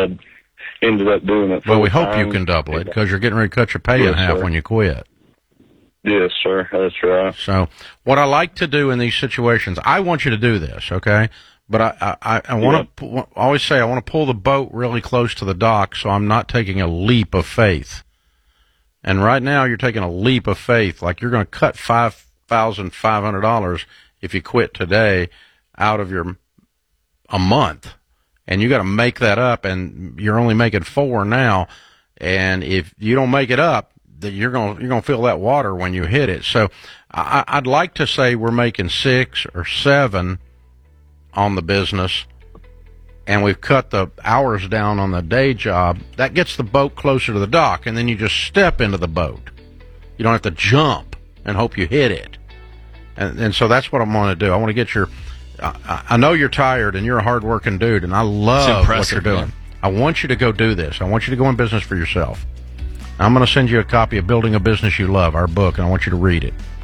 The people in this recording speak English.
I ended up doing it. Well, we hope you can double it because you're getting ready to cut your pay in half when you quit. Yes, sir. That's right. So what I like to do in these situations, I want you to do this, okay? But I want to always say I want to pull the boat really close to the dock so I'm not taking a leap of faith. And right now you're taking a leap of faith, like you're going to cut $5,500 if you quit today out of a month. And you got to make that up, and you're only making $4 now. And if you don't make it up, you're gonna feel that water when you hit it. So I'd like to say we're making 6 or 7 on the business, and we've cut the hours down on the day job. That gets the boat closer to the dock, and then you just step into the boat. You don't have to jump and hope you hit it. And so that's what I'm going to do. I want to get your. I know you're tired and you're a hard-working dude, and I love what you're doing. Man. I want you to go do this. I want you to go in business for yourself. I'm going to send you a copy of Building a Business You Love, our book, and I want you to read it.